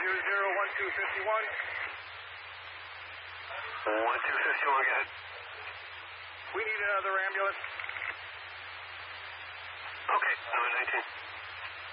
1251. 1251, go ahead. We need another ambulance.